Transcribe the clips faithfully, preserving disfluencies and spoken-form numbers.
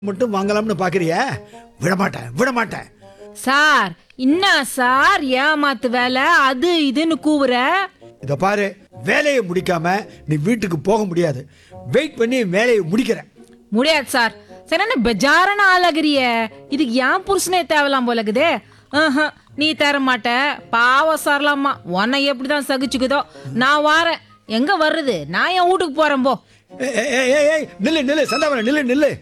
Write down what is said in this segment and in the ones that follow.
மட்டும் வாங்கலாம்னு பாக்குறியா? விடமாட்டேன் விடமாட்டேன். சார் என்ன சார் ஏமாத்து வேலை அது இதுன்னு கூவுற? இத பாரு, வேலையை முடிக்காம நீ வீட்டுக்கு போக முடியாது. வெயிட் பண்ணி வேலையை முடிக்கிறேன். முடியாது சார். சரி என்ன பெஜாரான ஆளாகிறிய? இதுக்கு ஏன் புருஷனே தேவலாம் போலக்குதே. நீ தர மாட்ட பாவம் சார்லாமா. உன்னை எப்படிதான் சகிச்சுக்குதோ. நான் வாரேன். எங்க வர்றது? நான் என் வீட்டுக்கு போறேன் போ. நில்லு நில்லு சந்தாமரை, நில்லு நில்லு.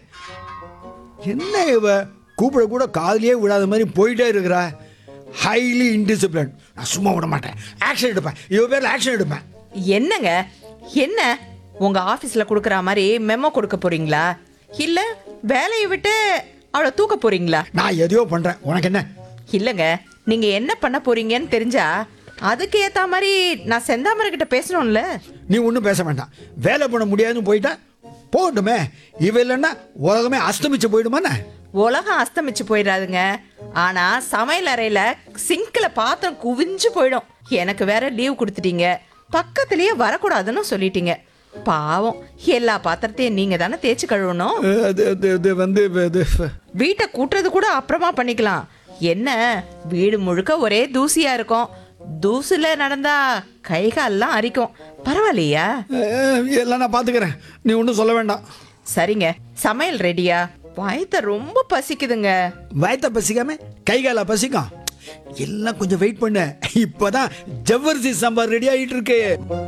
என்ன இவ கூப்பிட கூட காதலியே விடாத மாதிரி போயிட்டே இருக்கிறா. Highly indiscipline. நான் சும்மா விட மாட்டேன், ஆக்ஷன் எடுப்பேன். இவ பேர்ல ஆக்ஷன் எடுப்பேன். என்னங்க என்ன உங்க ஆபீஸ்ல கொடுக்கற மாதிரி மெமோ கொடுக்க போறீங்களா, இல்ல வேலையை விட்டு அவளை தூக்க போறீங்களா? நான் எதையோ பண்றேன், உனக்கு என்ன? இல்லங்க, நீங்க என்ன பண்ண போறீங்கன்னு தெரிஞ்சா அதுக்கு ஏத்த மாதிரி நான் செந்தாமரை கிட்ட பேசணும்ல. நீ ஒன்றும் பேச வேண்டாம். வேலை பண்ண முடியாதுன்னு போயிட்டா போகட்டுமே. இவ இல்லைன்னா உலகமே அஸ்தமிச்சு போயிடுமாண்ணே. உலகம் அஸ்தமிச்சு போயிடாதுங்க. ஆனா சமையல் அறையில சிங்க்ல பாத்திரம் குவிஞ்சு போயிடும். எனக்கு வேற லீவ் கொடுத்துட்டீங்க, பக்கத்திலேயே வரக்கூடாதுன்னு சொல்லிட்டீங்க. பாவம், எல்லா பாத்திரத்தையும் நீங்க தானே தேய்ச்சி கழுவணும். அது அது அது வந்து இது வீட்டை கூட்டுறது கூட அப்புறமா பண்ணிக்கலாம். என்ன வீடு முழுக்க ஒரே தூசியா இருக்கும். தூசுல நடந்தா கை கால்லாம் அரிக்கும். பரவாயில்லையா? எல்லாம் நான் பாத்துக்கிறேன், நீ ஒன்றும் சொல்ல வேண்டாம். சரிங்க, சமையல் ரெடியா? வயித்த ரொம்ப பசிக்குதுங்க. வயத்த பசிக்காம கை கால பசிக்கும். எல்லாம் கொஞ்சம் வெயிட் பண்ணு. இப்பதான் ஜவ்வரிசி சாம்பார் ரெடி ஆகிட்டு இருக்கு.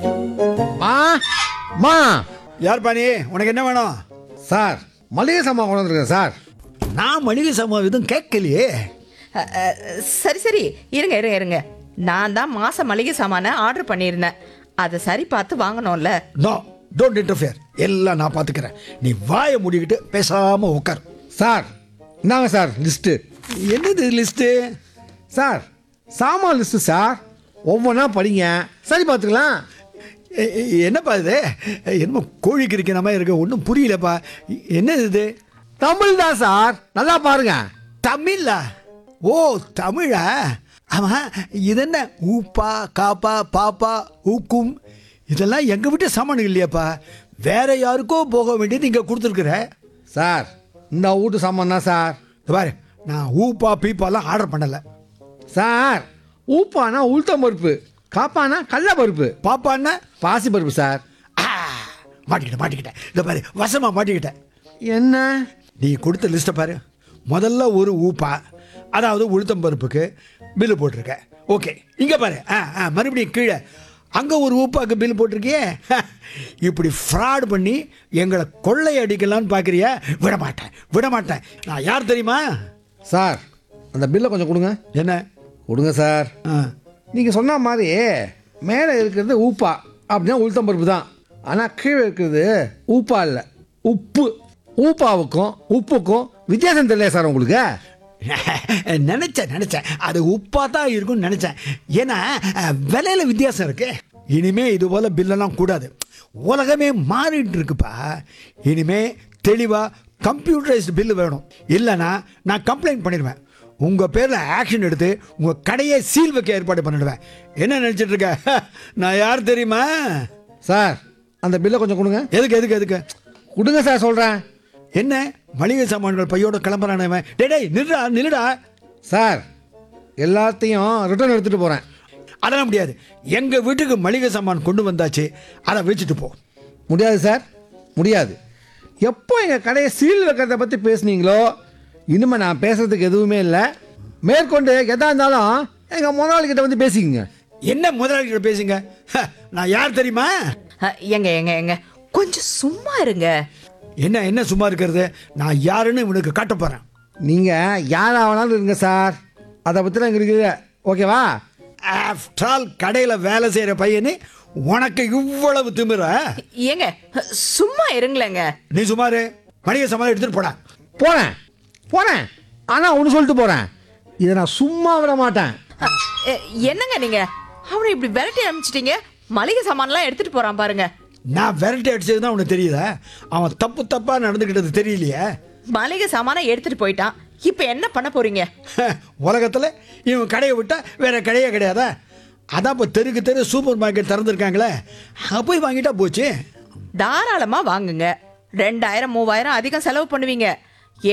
மா மா யார் பாணி, உனக்கு என்ன வேணும்? சார், மளிகை சாமான் கொண்டு வந்துருக்கேன் சார். நான் மளிகை சாமான் எதுவும் கேட்கலையே. அ, அ, சரி சரி இருங்க இருங்க இருங்க நான் தான் மாச மளிகை சாமான ஆர்டர் பண்ணியிருந்தேன். அதை சரி பார்த்து வாங்கணும்ல. No, don't interfere. எல்லாம் நான் பாத்துக்கிறேன். நீ வாயை மூடிக்கிட்டு பேசாம உட்கார். சார், இந்தாங்க சார் லிஸ்ட்டு. என்னது லிஸ்ட்டு? சார், சாமான் லிஸ்ட்டு சார். ஒவ்வொன்றா படிங்க, சரி பார்த்துக்கலாம். என்னப்பா இது? என்னமோ கோழி கிரிக்கிற மாதிரி இருக்கு, ஒன்றும் புரியலப்பா. என்னது இது? தமிழ் தான் சார், நல்லா பாருங்க. தமிழா? ஓ தமிழா? ஆமா, இது என்ன ஊப்பா காப்பா பாப்பா ஊக்கும்? இதெல்லாம் எங்க வீட்டு சாமான்கள் இல்லையாப்பா. வேற யாருக்கோ போக வேண்டியது இங்க கொடுத்துருக்குற. சார், இந்த வீட்டு சாமான் தான் சார். பாரு, நான் ஊப்பா பீப்பாலாம் ஆர்டர் பண்ணல சார். ஊப்பானா உளுத்தம் பருப்பு, காப்பானா கடல பருப்பு, பாப்பான்னா பாசி பருப்பு சார். ஆ, மாட்டிக்கிட்டேன் மாட்டிக்கிட்டேன். இந்த பாரு, வசமா மாட்டிக்கிட்டேன். என்ன? நீ கொடுத்த லிஸ்ட்டை பாரு. முதல்ல ஒரு ஊப்பா, அதாவது உளுத்தம் பருப்புக்கு பில்லு போட்டிருக்க. ஓகே, இங்கே பாரு. ஆ ஆ மறுபடியும் கீழே அங்கே ஒரு ஊப்பாக்கு பில் போட்டிருக்கியே. இப்படி ஃப்ராட் பண்ணி எங்களை கொள்ளை அடிக்கலான்னு பார்க்குறியா? விட மாட்டேன் விட மாட்டேன். நான் யார் தெரியுமா? சார், அந்த பில்லை கொஞ்சம் கொடுங்க. என்ன கொடுங்க சார். ஆ நீங்கள் சொன்ன மாதிரி மேலே இருக்கிறது ஊப்பா அப்படின்னா உளுத்தம் பருப்பு தான். ஆனால் கீழே இருக்கிறது ஊப்பா இல்லை, உப்பு. ஊப்பாவுக்கும் உப்புக்கும் வித்தியாசம் தெரியல சார் உங்களுக்கு? நினச்சேன் நினச்சேன் அது உப்பாக தான் இருக்கும்னு நினச்சேன். ஏன்னா விலையில வித்தியாசம் இருக்கு. இனிமே இது போல பில்லெல்லாம் கூடாது. உலகமே மாறிட்டு இருக்குப்பா. இனிமே தெளிவாக கம்ப்யூட்டரைஸ்டு பில்லு வேணும். இல்லைன்னா நான் கம்ப்ளைண்ட் பண்ணிடுவேன். உங்கள் பேரில் ஆக்ஷன் எடுத்து உங்கள் கடையை சீல் வைக்க ஏற்பாடு பண்ணிடுவேன். என்ன நினச்சிட்டு இருக்க? நான் யார் தெரியுமா? சார், அந்த பில்லை கொஞ்சம் கொடுங்க. எதுக்கு எதுக்கு எதுக்கு கொடுங்க சார் சொல்கிறேன். என்ன மளிகை சாமான்கள் பையோட கிளம்புறானவன்? டே டேய் நில்டா நில்லுடா. சார், எல்லாத்தையும் ரிட்டர்ன் எடுத்துகிட்டு போகிறேன். அதெல்லாம் முடியாது. எங்கள் வீட்டுக்கு மளிகை சாமான் கொண்டு வந்தாச்சு, அதை வச்சுட்டு போ. முடியாது சார், முடியாது. எப்போ எங்கள் கடையை சீல் வைக்கிறத பற்றி பேசுனீங்களோ இனிமேல் நான் பேசுறதுக்கு எதுவுமே இல்லை. மேற்கொண்டு எதா இருந்தாலும் எங்கள் முதலாளிகிட்ட வந்து பேசிக்கங்க. என்ன முதலாளிகிட்ட பேசுங்க? நான் யார் தெரியுமா? அ, எங்க எங்க எங்க கொஞ்சம் சும்மா இருங்க. என்ன என்ன சும்மா இருக்கிறது? நான் யாருன்னு இவனுக்கு காட்ட போகிறேன். நீங்கள் யாராக வேணாலும் இருங்க சார், அதை பற்றிலாம் எங்களுக்கு இல்லை, ஓகேவா? ஆஃப்டர் ஆல் கடையில் வேலை செய்கிற பையனு உனக்கு இவ்வளவு திமிர? ஏங்க சும்மா இருங்களேங்க. நீ சுமாரு மளிகை சாமான் எடுத்துகிட்டு போடா. போகிறேன் போகிறேன் ஆனால் ஒன்று சொல்லிட்டு போகிறேன், இதை நான் சும்மா விட மாட்டேன். அ, எ, என்னங்க நீங்க அவனை இப்படி விரட்டி அனுப்பிச்சிட்டீங்க. மளிகை சாமான்லாம் எடுத்துட்டு போறான் பாருங்க. நான் விரட்டி அடிச்சது தான் உனக்கு தெரியுதா? அவன் தப்பு தப்பாக நடந்துக்கிட்டது தெரியலையே. மளிகை சாமானை எடுத்துட்டு போயிட்டான். இப்போ என்ன பண்ண போறீங்க? உலகத்தில் இவன் கடையை விட்டா வேற கடையே கிடையாதா? அதான் இப்போ தெருக்கு தெரு சூப்பர் மார்க்கெட் திறந்துருக்காங்களே, போய் வாங்கிட்டா போச்சு. தாராளமா வாங்குங்க. ரெண்டாயிரம் மூவாயிரம் அதிகம் செலவு பண்ணுவீங்க.